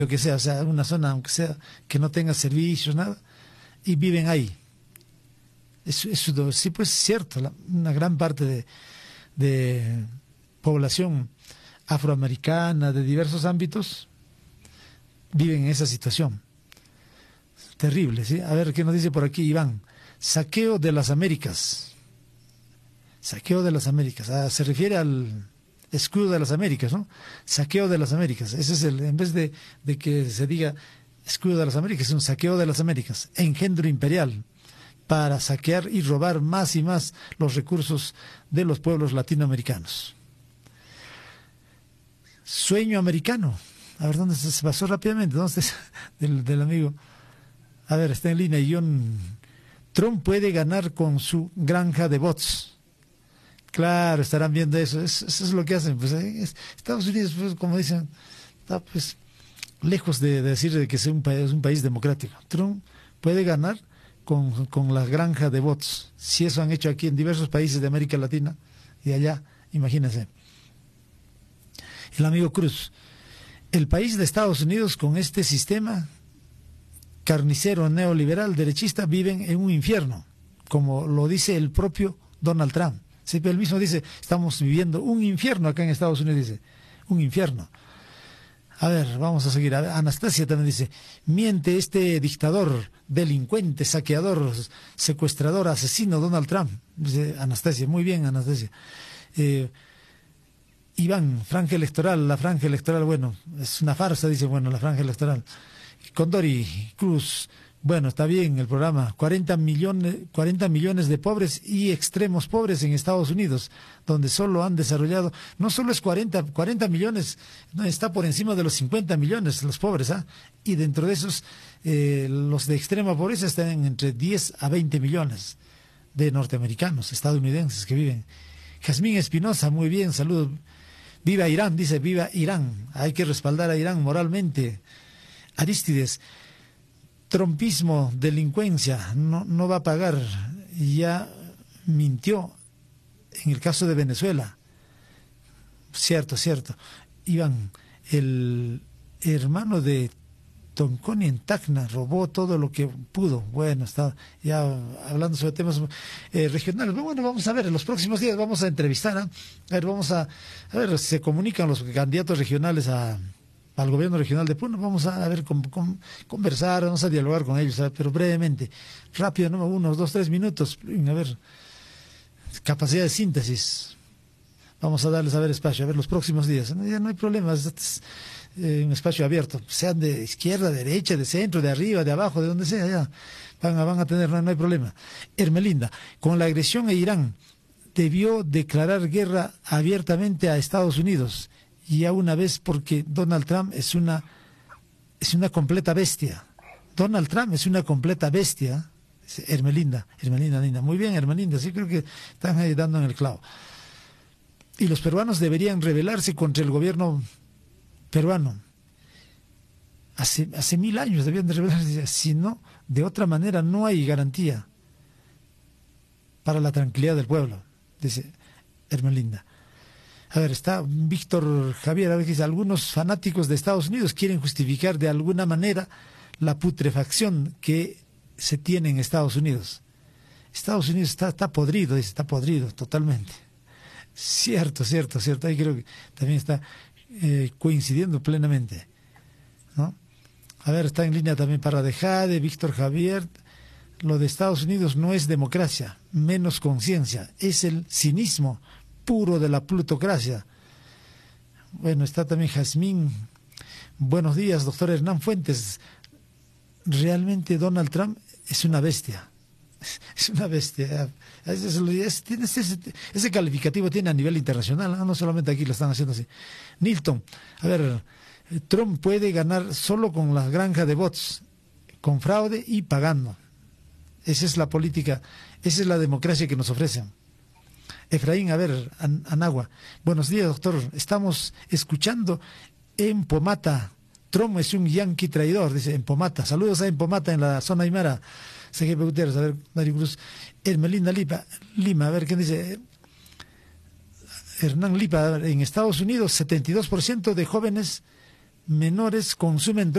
que sea, o sea, una zona, aunque sea, que no tenga servicios, nada, y viven ahí. Sí, pues es cierto, una gran parte de población afroamericana de diversos ámbitos viven en esa situación. Terrible, ¿sí? A ver, ¿qué nos dice por aquí Iván? Saqueo de las Américas. Saqueo de las Américas. Se refiere al escudo de las Américas, ¿no? Saqueo de las Américas. Ese es en vez de que se diga escudo de las Américas, es un saqueo de las Américas. Engendro imperial para saquear y robar más y más los recursos de los pueblos latinoamericanos. Sueño americano. A ver, ¿dónde se pasó rápidamente? ¿Dónde está del amigo? A ver, está en línea. Trump puede ganar con su granja de bots. Claro, estarán viendo eso. Eso es lo que hacen. Pues, Estados Unidos, pues, como dicen, está pues lejos de decir que es un país democrático. Trump puede ganar con la granja de bots. Si eso han hecho aquí en diversos países de América Latina y allá, imagínense. El amigo Cruz. El país de Estados Unidos con este sistema carnicero, neoliberal, derechista, viven en un infierno, como lo dice el propio Donald Trump. Sí, él mismo dice, estamos viviendo un infierno acá en Estados Unidos, dice, un infierno. A ver, vamos a seguir. A ver, Anastasia también dice, miente este dictador, delincuente, saqueador, secuestrador, asesino, Donald Trump. Dice Anastasia, muy bien, Anastasia. Iván, franja electoral, la franja electoral, bueno, es una farsa, dice, bueno, la franja electoral. Condori Cruz, bueno, está bien el programa, 40 millones de pobres y extremos pobres en Estados Unidos, donde solo han desarrollado, no solo es 40 millones, no, está por encima de los 50 millones los pobres, ¿ah? Y dentro de esos, los de extrema pobreza están entre 10 a 20 millones de norteamericanos, estadounidenses que viven. Jazmín Espinosa, muy bien, saludos. Viva Irán, dice, viva Irán, hay que respaldar a Irán moralmente. Arístides, trumpismo, delincuencia, no va a pagar, ya mintió en el caso de Venezuela. Cierto. Iván, el hermano de Tonconi en Tacna robó todo lo que pudo. Bueno, está ya hablando sobre temas regionales. Bueno, vamos a ver, en los próximos días vamos a entrevistar, a ver, se comunican los candidatos regionales al gobierno regional de Puno, vamos a ver, conversar, vamos a dialogar con ellos, pero brevemente, rápido, ¿no? 1, 2, 3 minutos, a ver, capacidad de síntesis, vamos a darles a ver espacio, a ver los próximos días, ya no hay problema, es un espacio abierto, sean de izquierda, derecha, de centro, de arriba, de abajo, de donde sea, ya van a tener, no hay problema. Hermelinda, con la agresión a Irán, debió declarar guerra abiertamente a Estados Unidos, y a una vez, porque Donald Trump es una completa bestia. Donald Trump es una completa bestia. Hermelinda, linda. Muy bien, Hermelinda, sí creo que están ahí dando en el clavo. Y los peruanos deberían rebelarse contra el gobierno peruano. Hace 1000 años debían de rebelarse, si no, de otra manera no hay garantía para la tranquilidad del pueblo, dice Hermelinda. A ver, está Víctor Javier, a ver qué dice, algunos fanáticos de Estados Unidos quieren justificar de alguna manera la putrefacción que se tiene en Estados Unidos. Estados Unidos está podrido, dice, está podrido totalmente. Cierto, ahí creo que también está coincidiendo plenamente, ¿no? A ver, está en línea también para de Víctor Javier, lo de Estados Unidos no es democracia, menos conciencia, es el cinismo puro de la plutocracia. Bueno, está también Jazmín. Buenos días, doctor Hernán Fuentes. Realmente Donald Trump es una bestia. Es una bestia. Ese calificativo tiene a nivel internacional, no solamente aquí lo están haciendo así. Nilton, a ver, Trump puede ganar solo con la granja de bots, con fraude y pagando. Esa es la política, esa es la democracia que nos ofrecen. Efraín, a ver, Anagua. Buenos días, doctor. Estamos escuchando en Pomata. Trump es un yanqui traidor, dice en Pomata. Saludos a en Pomata, en la zona Aymara. CGP Gutiérrez, a ver, Mario Cruz. Hermelinda Lima, a ver, ¿qué dice? Hernán Lipa, en Estados Unidos, 72% de jóvenes menores consumen